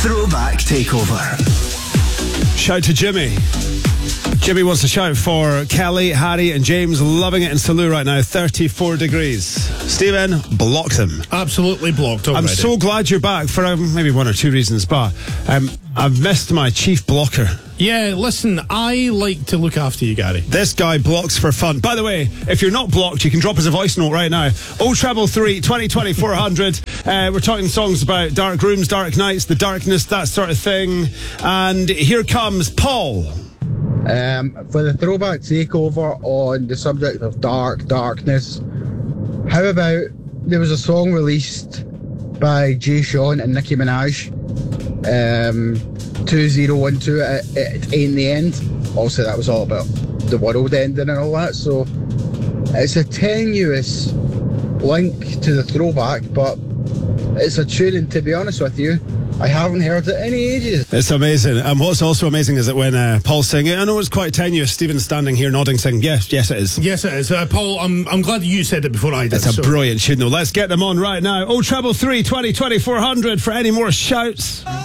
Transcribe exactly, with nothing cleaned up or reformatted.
Throwback Takeover. Shout to Jimmy. Jimmy wants to shout for Kelly, Harry and James. Loving it in Salou right now. thirty-four degrees. Stephen, blocked him. Absolutely blocked already. I'm so glad you're back for um, maybe one or two reasons, but um, I've missed my chief blocker. Yeah, listen, I like to look after you, Gary. This guy blocks for fun. By the way, if you're not blocked, you can drop us a voice note right now. oh treble three, twenty twenty, four hundred. Uh, we're talking songs about dark rooms, dark nights, the darkness, that sort of thing. And here comes Paul. Um, for the throwback takeover on the subject of dark, darkness, how about there was a song released by Jay Sean and Nicki Minaj, um, two zero one two, it, it Ain't the End. Also, that was all about the world ending and all that, so it's a tenuous link to the throwback, but it's a tune, and to be honest with you, I haven't heard it in ages. It's amazing. And what's also amazing is that when uh, Paul's singing, I know it's quite tenuous, Stephen's standing here nodding, saying, yes, yes it is. Yes, it is. Uh, Paul, I'm I'm glad you said it before I did. It's a so. brilliant tune, though. Let's get them on right now. oh treble three, twenty twenty, four hundred for any more shouts.